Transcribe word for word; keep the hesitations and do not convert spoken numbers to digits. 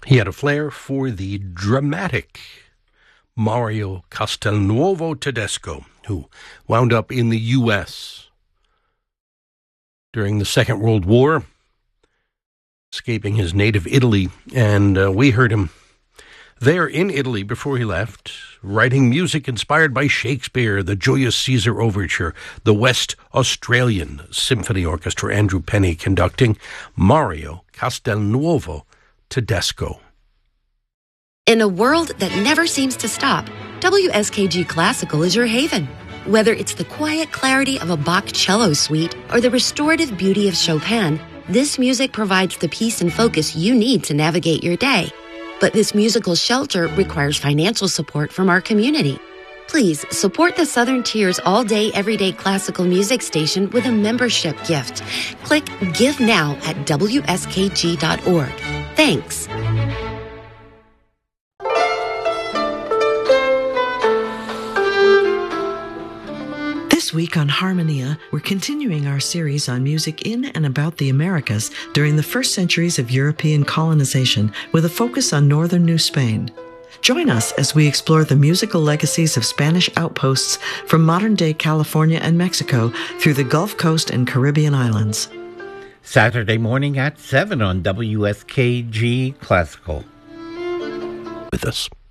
He had a flair for the dramatic Mario Castelnuovo Tedesco, who wound up in the U S during the Second World War, escaping his native Italy, and uh, we heard him there in Italy before he left, writing music inspired by Shakespeare, the Julius Caesar Overture, the West Australian Symphony Orchestra, Andrew Penny conducting, Mario Castelnuovo Tedesco. In a world that never seems to stop, W S K G Classical is your haven. Whether it's the quiet clarity of a Bach cello suite or the restorative beauty of Chopin, this music provides the peace and focus you need to navigate your day. But this musical shelter requires financial support from our community. Please support the Southern Tier's all-day, everyday classical music station with a membership gift. Click Give Now at W S K G dot org. Thanks. This week on Harmonia, we're continuing our series on music in and about the Americas during the first centuries of European colonization with a focus on northern New Spain. Join us as we explore the musical legacies of Spanish outposts from modern-day California and Mexico through the Gulf Coast and Caribbean islands. Saturday morning at seven on W S K G Classical. With us.